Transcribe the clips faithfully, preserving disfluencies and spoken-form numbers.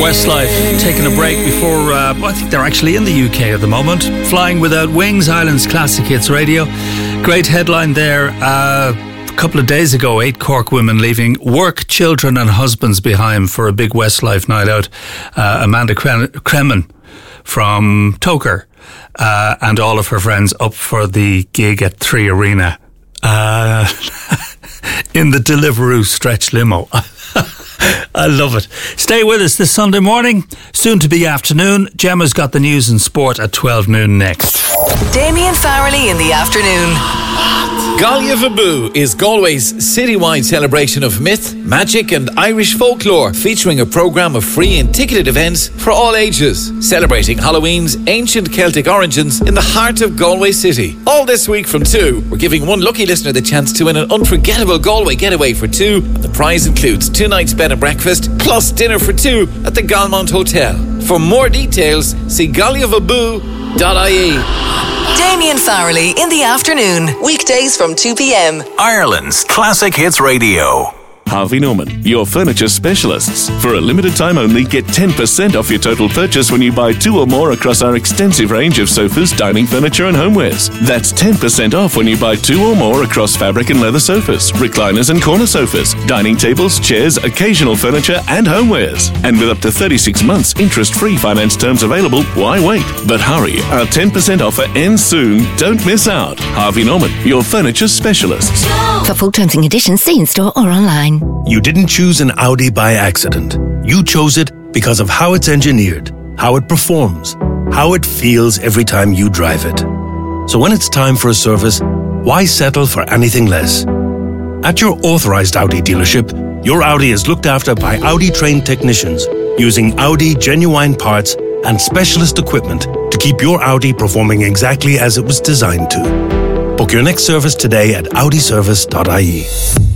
Westlife taking a break before, uh, well, I think they're actually in the U K at the moment. Flying Without Wings, Ireland's Classic Hits Radio. Great headline there. Uh, a couple of days ago, eight Cork women leaving work, children and husbands behind for a big Westlife night out. Uh, Amanda Cremen from Toker uh, and all of her friends up for the gig at Three Arena uh, in the Deliveroo stretch limo. I love it. Stay with us this Sunday morning, soon to be afternoon. Gemma's got the news and sport at twelve noon next. Damien Farrelly in the afternoon. Galia Vabu is Galway's citywide celebration of myth, magic and Irish folklore, featuring a programme of free and ticketed events for all ages, celebrating Halloween's ancient Celtic origins in the heart of Galway City. All this week from two, we're giving one lucky listener the chance to win an unforgettable Galway getaway for two, and the prize includes two nights bed and breakfast plus dinner for two at the Galmont Hotel. For more details, see galia vabu dot I E. Damien Farrelly in the afternoon, weekdays from two p.m. Ireland's Classic Hits Radio. Harvey Norman, your furniture specialists. For a limited time only, get ten percent off your total purchase when you buy two or more across our extensive range of sofas, dining furniture and homewares. That's ten percent off when you buy two or more across fabric and leather sofas, recliners and corner sofas, dining tables, chairs, occasional furniture and homewares. And with up to thirty-six months interest-free finance terms available, why wait? But hurry, our ten percent offer ends soon. Don't miss out. Harvey Norman, your furniture specialists. For full terms and conditions, see in store or online. You didn't choose an Audi by accident. You chose it because of how it's engineered, how it performs, how it feels every time you drive it. So when it's time for a service, why settle for anything less? At your authorized Audi dealership, your Audi is looked after by Audi-trained technicians using Audi genuine parts and specialist equipment to keep your Audi performing exactly as it was designed to. Book your next service today at audi service dot I E.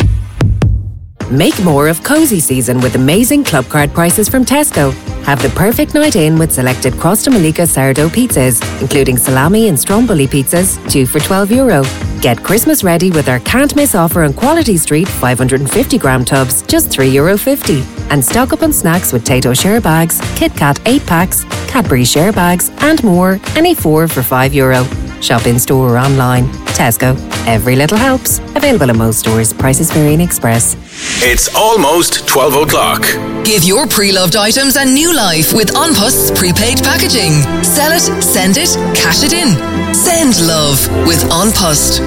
Make more of cozy season with amazing club card prices from Tesco. Have the perfect night in with selected Crosta Malika sourdough pizzas, including salami and stromboli pizzas, two for twelve euro. Get Christmas ready with our can't miss offer on Quality Street five hundred fifty gram tubs, just three euro fifty. And stock up on snacks with Tayto share bags, Kit Kat eight packs, Cadbury share bags, and more, any four for five euro. Shop in store or online. Tesco. Every little helps. Available in most stores. Prices vary in Express. It's almost twelve o'clock. Give your pre-loved items a new life with An Post's prepaid packaging. Sell it, send it, cash it in. Send love with An Post.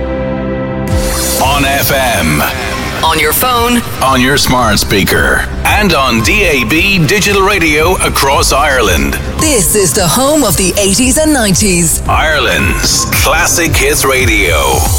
On F M. On your phone. On your smart speaker. And on D A B digital radio across Ireland. This is the home of the eighties and nineties. Ireland's Classic Hits Radio.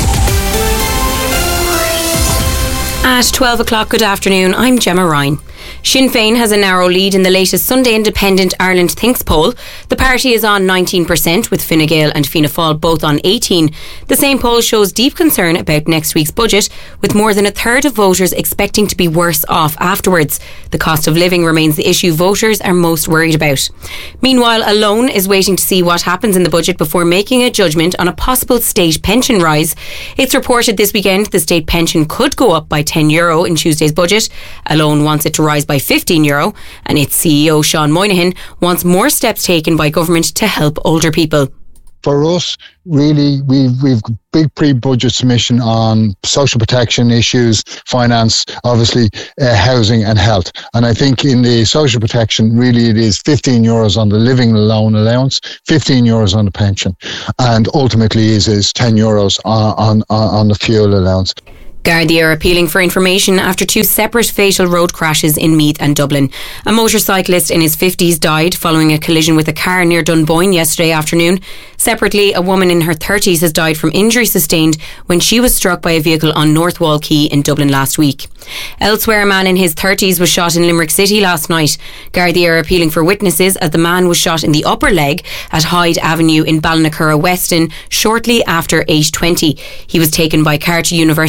At twelve o'clock, good afternoon, I'm Gemma Ryan. Sinn Féin has a narrow lead in the latest Sunday Independent Ireland Thinks poll. The party is on nineteen percent, with Fine Gael and Fianna Fáil both on eighteen. The same poll shows deep concern about next week's budget, with more than a third of voters expecting to be worse off afterwards. The cost of living remains the issue voters are most worried about. Meanwhile, Alone is waiting to see what happens in the budget before making a judgment on a possible state pension rise. It's reported this weekend the state pension could go up by ten euro in Tuesday's budget. Alone wants it to rise by fifteen euro, and its C E O Sean Moynihan wants more steps taken by government to help older people. For us, really, we've we've big pre-budget submission on social protection issues, finance, obviously, uh, housing and health. And I think in the social protection, really it is fifteen euros on the living loan allowance, fifteen euros on the pension, and ultimately is, is ten euros on, on, on the fuel allowance. Gardaí are appealing for information after two separate fatal road crashes in Meath and Dublin. A motorcyclist in his fifties died following a collision with a car near Dunboyne yesterday afternoon. Separately, a woman in her thirties has died from injury sustained when she was struck by a vehicle on North Wall Quay in Dublin last week. Elsewhere, a man in his thirties was shot in Limerick City last night. Gardaí are appealing for witnesses as the man was shot in the upper leg at Hyde Avenue in Ballinacurra Weston shortly after eight twenty. He was taken by Carter University Hospital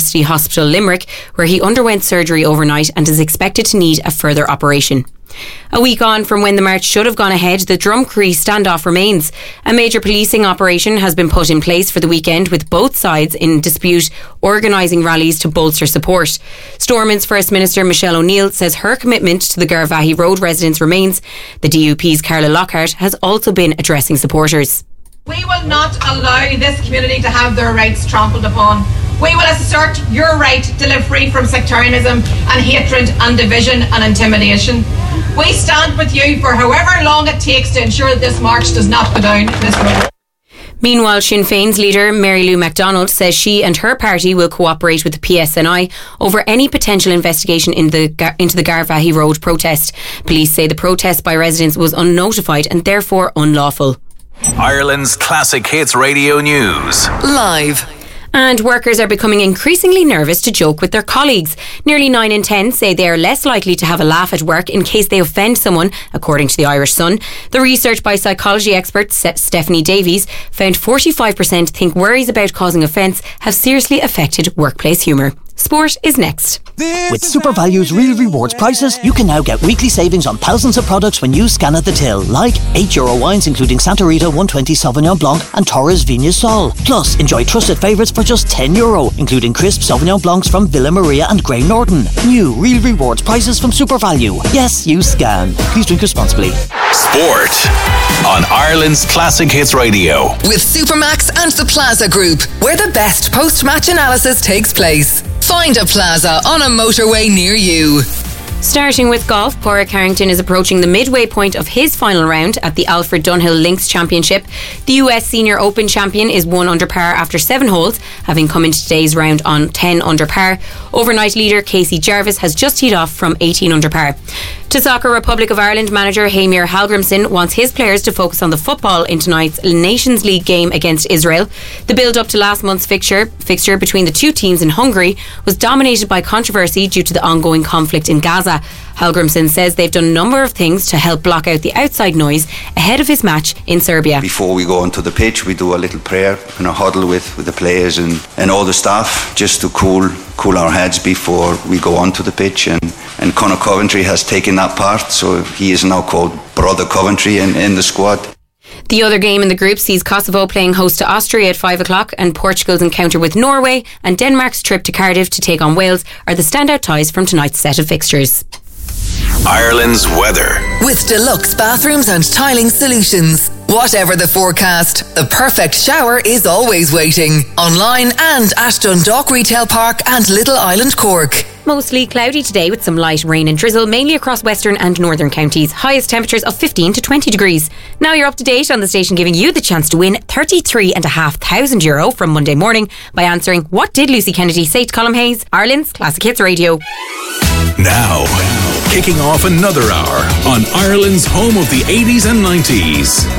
Hospital Limerick, where he underwent surgery overnight and is expected to need a further operation. A week on from when the march should have gone ahead, the Drumcree standoff remains. A major policing operation has been put in place for the weekend, with both sides in dispute organising rallies to bolster support. Stormont's First Minister Michelle O'Neill says her commitment to the Garvaghey Road residents remains. The D U P's Carla Lockhart has also been addressing supporters. We will not allow this community to have their rights trampled upon. We will assert your right to live free from sectarianism and hatred and division and intimidation. We stand with you for however long it takes to ensure that this march does not go down this road. Meanwhile, Sinn Féin's leader, Mary Lou MacDonald, says she and her party will cooperate with the P S N I over any potential investigation in the, into the Garvaghey Road protest. Police say the protest by residents was unnotified and therefore unlawful. Ireland's Classic Hits Radio News. Live. And workers are becoming increasingly nervous to joke with their colleagues. Nearly nine in ten say they are less likely to have a laugh at work in case they offend someone, according to the Irish Sun. The research by psychology expert Stephanie Davies found forty-five percent think worries about causing offence have seriously affected workplace humour. Sport is next. With SuperValue's Real Rewards prices, you can now get weekly savings on thousands of products when you scan at the till, like eight euro wines including Santa Rita one twenty Sauvignon Blanc and Torres Vigna Sol. Plus, enjoy trusted favourites for just ten euro, including crisp Sauvignon Blancs from Villa Maria and Grey Norton. New Real Rewards prices from SuperValue. Yes, you scan. Please drink responsibly. Sport on Ireland's Classic Hits Radio. With Supermax and the Plaza Group, where the best post-match analysis takes place. Find a Plaza on a motorway near you. Starting with golf, Padraig Harrington is approaching the midway point of his final round at the Alfred Dunhill Links Championship. The U S Senior Open champion is one under par after seven holes, having come into today's round on ten under par. Overnight leader Casey Jarvis has just teed off from eighteen under par. To soccer, Republic of Ireland manager Heimir Hallgrimsson wants his players to focus on the football in tonight's Nations League game against Israel. The build-up to last month's fixture, fixture between the two teams in Hungary was dominated by controversy due to the ongoing conflict in Gaza. Hallgrimsson says they've done a number of things to help block out the outside noise ahead of his match in Serbia. Before we go onto the pitch, we do a little prayer and a huddle with, with the players and, and all the staff, just to cool cool our heads before we go onto the pitch. And, and Conor Coventry has taken that part, so he is now called Brother Coventry in, in the squad. The other game in the group sees Kosovo playing host to Austria at five o'clock, and Portugal's encounter with Norway and Denmark's trip to Cardiff to take on Wales are the standout ties from tonight's set of fixtures. Ireland's weather. With deluxe bathrooms and tiling solutions. Whatever the forecast, the perfect shower is always waiting. Online and at Dundalk Retail Park and Little Island, Cork. Mostly cloudy today with some light rain and drizzle, mainly across western and northern counties. Highest temperatures of fifteen to twenty degrees. Now you're up to date on the station, giving you the chance to win thirty-three and a half thousand euro from Monday morning by answering What Did Lucy Kennedy Say to Colm Hayes? Ireland's Classic Hits Radio. Now, kicking off another hour on Ireland's home of the eighties and nineties.